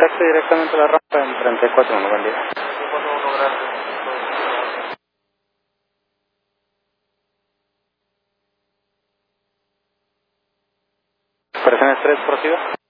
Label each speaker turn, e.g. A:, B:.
A: Contacte directamente a la rampa en 34, buen día.
B: 34, gracias.
A: Operaciones 3, prosiga.